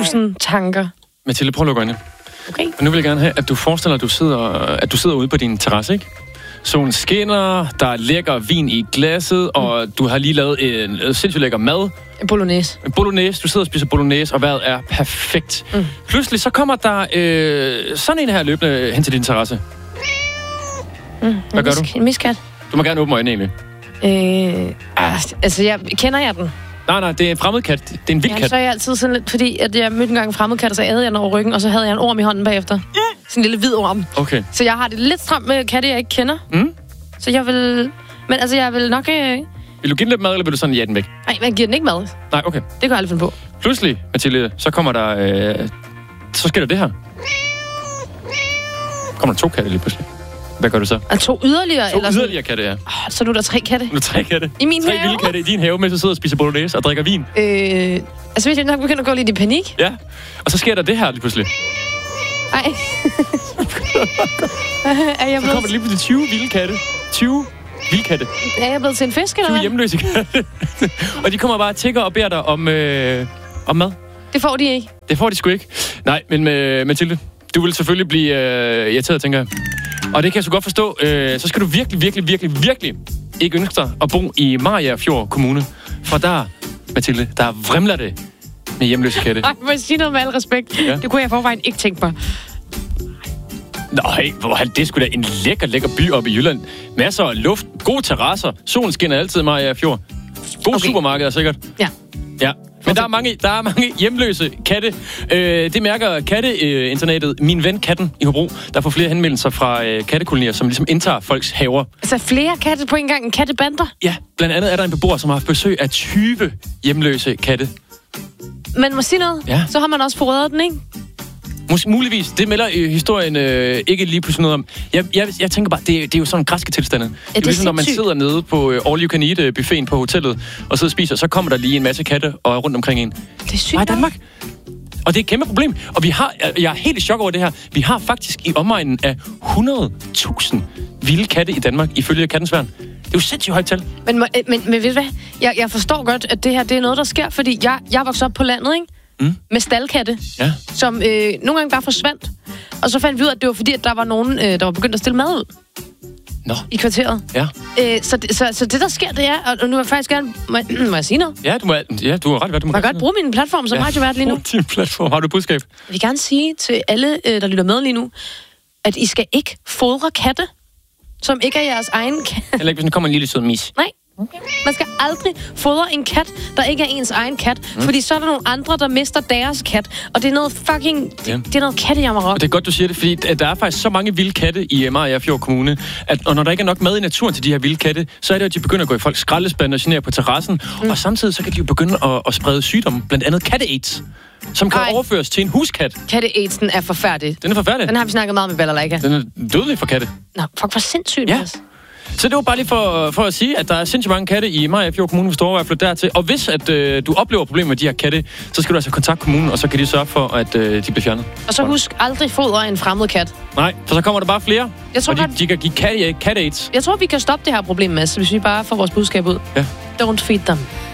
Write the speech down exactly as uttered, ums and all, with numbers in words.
tusind tanker. Mathilde, prøv at lukke øjnene. Okay. Og nu vil jeg gerne have, at du forestiller, at du sidder, at du sidder ude på din terrasse, ikke? Solen skinner, der er lækker vin i glasset, mm. og du har lige lavet en sindssygt lækker mad. En bolognese. En bolognese. Du sidder og spiser bolognese, og vejret er perfekt. Mm. Pludselig så kommer der øh, sådan en her løbende hen til din terrasse. Mm. Hvad gør mis- du? En miskat. Du må gerne åbne øjnene, egentlig. Øh, altså, jeg, kender jeg den? Nej, nej, det er en fremmed kat. Det er en vild Ja, kat. så er jeg altid sådan lidt, fordi at jeg mødte en gang en fremmed kat, og så havde jeg den over ryggen, og så havde jeg en orm i hånden bagefter. Sådan en lille hvid orm. Okay. Så jeg har det lidt stramt med katte, jeg ikke kender. Mm. Så jeg vil... Men altså, jeg vil nok... Øh... Vil du give den lidt mad, eller vil du sådan jage den væk? Nej, man giver den ikke mad. Nej, okay. Det kan jeg aldrig finde på. Pludselig, Mathilde, så kommer der... Øh... Så sker der det her. Kommer der to katte lige pludselig. Hvad gør du så? Og to yderligere? To eller yderligere katte, ja. Oh, så nu er der tre katte. Nu er tre katte. I min tre have? Tre vilde katte i din have, mens du sidder og spiser bolognese og drikker vin. Øh, altså, hvis jeg nok begynder at gå lidt i panik. Ja, og så sker der det her lige pludselig. Ej. er jeg så kommer der lige pludselig tyve vilde katte. tyve vilde katte. Er jeg blevet til en fisk, eller tyve hvad? hjemløse katte. Og de kommer bare og tigger og beder dig om, øh, om mad. Det får de ikke. Det får de sgu ikke. Nej, men med Mathilde, du vil selvfølgelig blive øh, irriteret, tænker jeg. Og det kan jeg så godt forstå. Øh, så skal du virkelig, virkelig, virkelig, virkelig ikke ønske dig at bo i Mariagerfjord Kommune. For der, Mathilde, der vrimler det med hjemløse katte. Ej, må jeg sige noget med al respekt? Ja. Det kunne jeg forvejen ikke tænke mig. Nej, det er sgu da en lækker, lækker by oppe i Jylland. Masser af luft, gode terrasser, solen skinner altid i Mariagerfjord. Gode okay. Supermarkeder sikkert. Ja. Ja. Men der er mange, der er mange hjemløse katte. Øh, det mærker katteinternatet øh, Min Ven Katten i Hobro. Der får flere henvendelser fra øh, kattekolonier, som ligesom indtager folks haver. Altså flere katte på en gang, en kattebander? Ja, blandt andet er der en beboer, som har haft besøg af tyve hjemløse katte. Men må sige noget? Ja. Så har man også forrødet den, ikke? Mås- muligvis. Det melder øh, historien øh, ikke lige pludselig noget om. Jeg, jeg, jeg tænker bare, det, det er jo sådan en græske tilstande. Ja, det er ligesom, når man sidder nede på øh, All You Can Eat buffeten på hotellet, og sidder og spiser, så kommer der lige en masse katte og er rundt omkring en. Det er sygt. Nej, Danmark. Og det er et kæmpe problem. Og vi har, jeg er helt i chok over det her. Vi har faktisk i omegnen af hundrede tusind vilde katte i Danmark, ifølge Kattens Værn. Det er jo sindssygt højt tal. Men, men, men ved du hvad? Jeg, jeg forstår godt, at det her det er noget, der sker, fordi jeg, jeg voksede op på landet, ikke? Mm. Med staldkatte, ja. Som øh, nogle gange bare forsvandt. Og så fandt vi ud af, at det var fordi, at der var nogen, øh, der var begyndt at stille mad ud. Nå. I kvarteret. Ja. Øh, så, det, så, så det, der sker, det er... Og nu vil jeg faktisk gerne... Må, må jeg sige noget? Ja, du, må, ja, du har ret, hvad du må. Må jeg godt bruge min platform som ja, radiovært lige nu? din platform. Har du budskab? Jeg vil gerne sige til alle, øh, der lytter med lige nu, at I skal ikke fodre katte, som ikke er jeres egen kat. Eller ikke, hvis den kommer en lille sød mis. Nej. Okay. Man skal aldrig fodre en kat, der ikke er ens egen kat, mm. fordi så er der nogle andre, der mister deres kat, og det er noget fucking... Det, ja. det er noget kattejammeri. Det er godt, du siger det, fordi der er faktisk så mange vilde katte i Mariagerfjord Kommune, at og når der ikke er nok mad i naturen til de her vilde katte, så er det, at de begynder at gå i folks skraldespande og genere på terrassen, mm. og samtidig så kan de jo begynde at, at sprede sygdomme, blandt andet katte-aids, som kan Ej. overføres til en huskat. Katte-aidsen er forfærdelig. Den er forfærdelig. Den har vi snakket meget med Balalaika. Den er dødelig for katte. Nå, fuck, hvor sindssygt, ja. Så det var bare lige for, for at sige, at der er sindssygt mange katte i Mariagerfjord Kommune, hvis du overvejer at flytte dertil. Og hvis at, øh, du oplever problemer med de her katte, så skal du altså kontakte kommunen, og så kan de sørge for, at øh, de bliver fjernet. Og så husk aldrig fodre en fremmed kat. Nej, for så kommer der bare flere, jeg tror, og de, at... de kan give katte, katte-aids. Jeg tror, vi kan stoppe det her problem, Mads, hvis vi bare får vores budskab ud. Ja. Don't feed them.